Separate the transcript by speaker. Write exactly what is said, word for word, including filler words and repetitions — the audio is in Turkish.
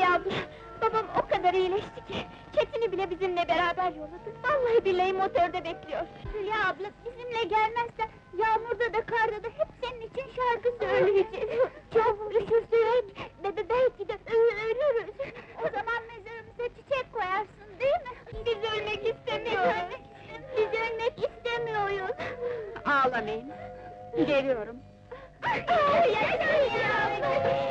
Speaker 1: abla, babam o kadar iyileşti ki... Çetin'i bile bizimle beraber yolladı. Vallahi billahi motorda bekliyor. Hülya abla, bizimle gelmezsen... Yağmurda da karda da hep senin için şarkı söyleyeceğiz. Çok üşürsek, be be belki de ö- ölürüz. O zaman mezarımıza çiçek koyarsın, değil mi? Biz ölmek istemiyoruz. Biz ölmek istemiyoruz.
Speaker 2: Ağlamayın. Geliyorum.
Speaker 1: Ay, yaşasın ya!